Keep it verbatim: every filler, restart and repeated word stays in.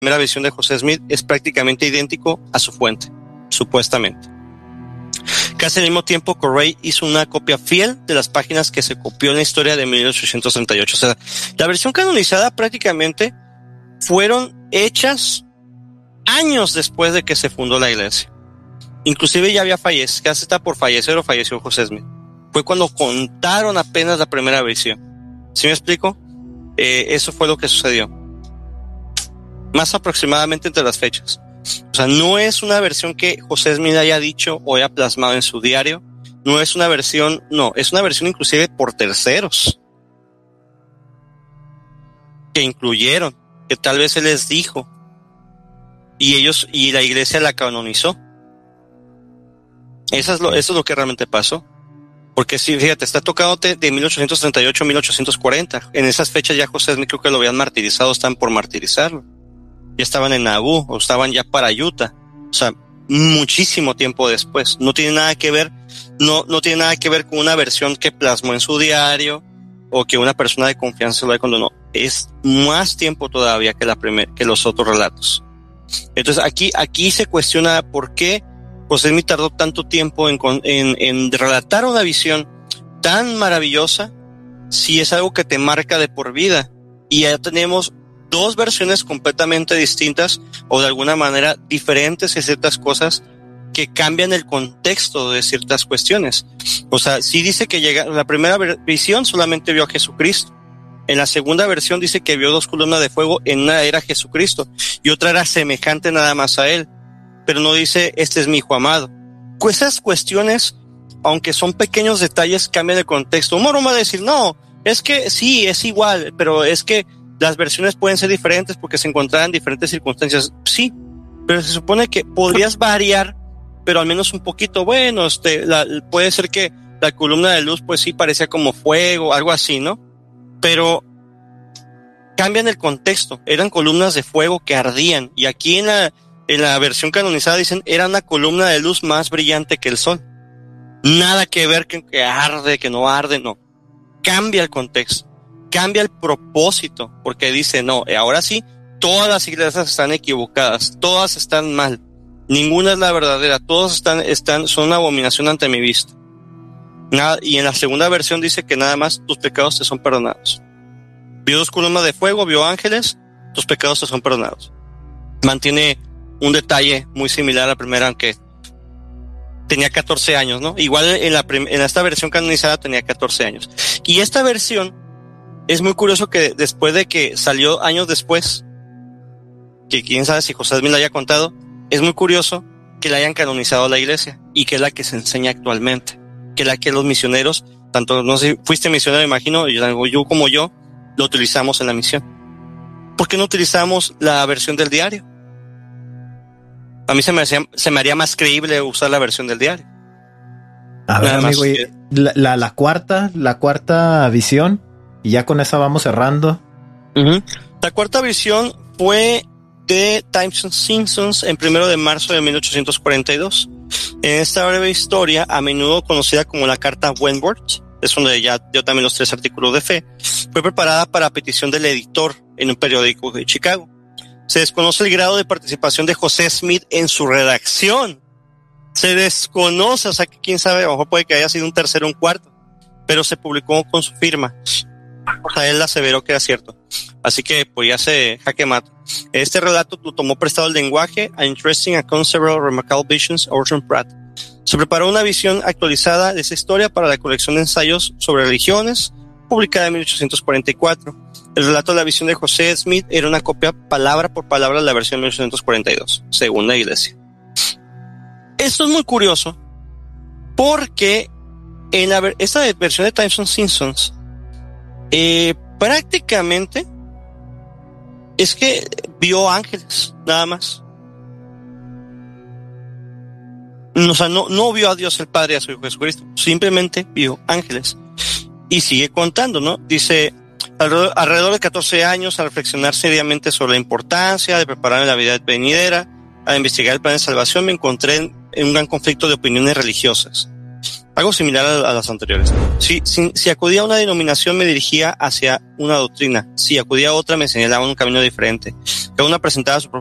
primera versión de José Smith es prácticamente idéntico a su fuente, supuestamente. Casi al mismo tiempo, Correa hizo una copia fiel de las páginas que se copió en la historia de mil ochocientos treinta y ocho. O sea, la versión canonizada prácticamente fueron hechas años después de que se fundó la iglesia. Inclusive ya había fallecido, casi está por fallecer o falleció José Smith. Fue cuando contaron apenas la primera versión. ¿Sí me explico? Eh, eso fue lo que sucedió. Más aproximadamente entre las fechas. O sea, no es una versión que José Smith haya dicho o haya plasmado en su diario. No es una versión, no, es una versión inclusive por terceros. Que incluyeron, que tal vez él les dijo. Y ellos, y la iglesia la canonizó. Eso es lo, eso es lo que realmente pasó. Porque sí, fíjate, está tocado de mil ochocientos treinta y ocho a mil ochocientos cuarenta. En esas fechas ya José Smith creo que lo habían martirizado, están por martirizarlo. Ya estaban en Nabú, o estaban ya para Utah. O sea, muchísimo tiempo después. No tiene nada que ver, no, no tiene nada que ver con una versión que plasmó en su diario, o que una persona de confianza lo haya cuando no. Es más tiempo todavía que la primer, que los otros relatos. Entonces aquí, aquí se cuestiona por qué José Smith tardó tanto tiempo en, en, en relatar una visión tan maravillosa, si es algo que te marca de por vida. Y ya tenemos dos versiones completamente distintas o de alguna manera diferentes en ciertas cosas que cambian el contexto de ciertas cuestiones. O sea, sí dice que llega, la primera visión solamente vio a Jesucristo. En la segunda versión dice que vio dos columnas de fuego, en una era Jesucristo y otra era semejante nada más a él. Pero no dice, este es mi hijo amado. Esas cuestiones, aunque son pequeños detalles, cambian el contexto. Un morón va a decir, no, es que sí, es igual, pero es que las versiones pueden ser diferentes porque se encontraran en diferentes circunstancias. Sí, pero se supone que podrías variar, pero al menos un poquito. Bueno, este, la, puede ser que la columna de luz, pues sí, parecía como fuego, algo así, ¿no? Pero cambian el contexto. Eran columnas de fuego que ardían. Y aquí en la, en la versión canonizada dicen, era una columna de luz más brillante que el sol. Nada que ver que, que arde, que no arde, no. Cambia el contexto. Cambia el propósito, porque dice, no, ahora sí, todas las iglesias están equivocadas, todas están mal, ninguna es la verdadera, todas están, están, son una abominación ante mi vista. Nada, y en la segunda versión dice que nada más tus pecados te son perdonados. Vio dos columnas de fuego, vio ángeles, tus pecados te son perdonados. Mantiene un detalle muy similar a la primera, aunque tenía catorce años, ¿no? Igual en la prim- en esta versión canonizada tenía catorce años. Y esta versión es muy curioso que después de que salió años después, que quién sabe si José Smith la haya contado, es muy curioso que la hayan canonizado la iglesia y que es la que se enseña actualmente, que es la que los misioneros, tanto, no sé, fuiste misionero, imagino, yo, yo como yo, lo utilizamos en la misión. ¿Por qué no utilizamos la versión del diario? A mí se me, hacía, se me haría más creíble usar la versión del diario. A ver, amigo, y la, la, la cuarta, la cuarta visión, y ya con esa vamos cerrando. Uh-huh. La cuarta visión fue de Tyson Simpsons en primero de marzo de mil ochocientos cuarenta y dos. En esta breve historia, a menudo conocida como la carta Wentworth, es donde ya dio también los tres artículos de fe, fue preparada para petición del editor en un periódico de Chicago. Se desconoce el grado de participación de José Smith en su redacción. Se desconoce, o sea que quién sabe, a lo mejor puede que haya sido un tercero o un cuarto, pero se publicó con su firma. O sea, él aseveró que era cierto. Así que pues ya se jaque mate. Este relato lo tomó prestado el lenguaje a Interesting Account Several Remarkable Visions, Orson Pratt. Se preparó una visión actualizada de esa historia para la colección de ensayos sobre religiones, publicada en mil ochocientos cuarenta y cuatro. El relato de la visión de José Smith era una copia palabra por palabra de la versión de mil ochocientos cuarenta y dos, según la iglesia. Esto es muy curioso, porque en la, esta versión de Tyson Simpsons, eh, prácticamente es que vio ángeles, nada más. O sea, no, no vio a Dios el Padre y a su Hijo Jesucristo, simplemente vio ángeles. Y sigue contando, ¿no? Dice, alrededor, alrededor de catorce años, al reflexionar seriamente sobre la importancia de prepararme la vida venidera, al investigar el plan de salvación, me encontré en, en un gran conflicto de opiniones religiosas. Algo similar a, a las anteriores. Si, si, si acudía a una denominación me dirigía hacia una doctrina. Si acudía a otra me señalaba un camino diferente. Cada una presentaba su